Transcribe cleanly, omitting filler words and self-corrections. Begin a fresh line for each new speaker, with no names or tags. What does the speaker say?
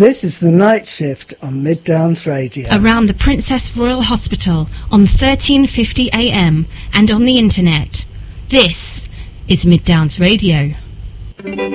This is the night shift on Mid Downs Radio.
Around the Princess Royal Hospital on 1350 AM and on the internet. This is Mid Downs Radio.